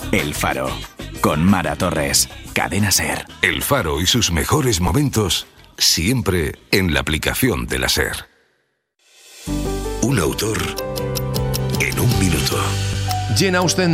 El Faro, con Mara Torres, Cadena SER. El Faro y sus mejores momentos, siempre en la aplicación de la SER. Un autor en un minuto. Jane Austen